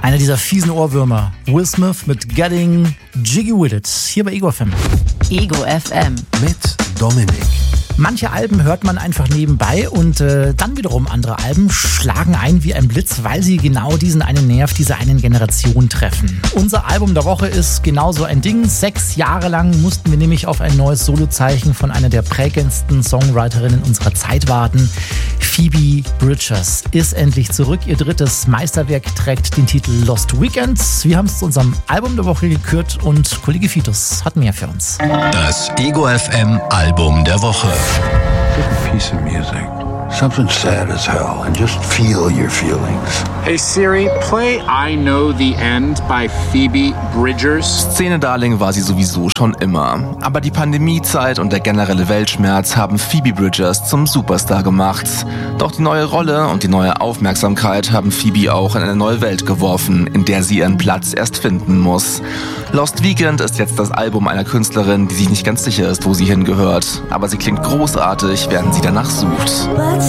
Einer dieser fiesen Ohrwürmer. Will Smith mit Getting Jiggy With It. Hier bei Ego FM. Ego FM. Mit Dominik. Manche Alben hört man einfach nebenbei und dann wiederum andere Alben schlagen ein wie ein Blitz, weil sie genau diesen einen Nerv dieser einen Generation treffen. Unser Album der Woche ist genauso ein Ding. 6 Jahre lang mussten wir nämlich auf ein neues Solozeichen von einer der prägendsten Songwriterinnen unserer Zeit warten. Phoebe Bridgers ist endlich zurück. Ihr drittes Meisterwerk trägt den Titel Lost Weekends. Wir haben es zu unserem Album der Woche gekürt und Kollege Fitus hat mehr für uns. Das Ego FM Album der Woche. Pick a piece of music. Something sad as hell and just feel your feelings. Hey Siri, play I Know the End by Phoebe Bridgers. Szene-Darling war sie sowieso schon immer. Aber die Pandemiezeit und der generelle Weltschmerz haben Phoebe Bridgers zum Superstar gemacht. Doch die neue Rolle und die neue Aufmerksamkeit haben Phoebe auch in eine neue Welt geworfen, in der sie ihren Platz erst finden muss. Lost Weekend ist jetzt das Album einer Künstlerin, die sich nicht ganz sicher ist, wo sie hingehört. Aber sie klingt großartig, während sie danach sucht. Let's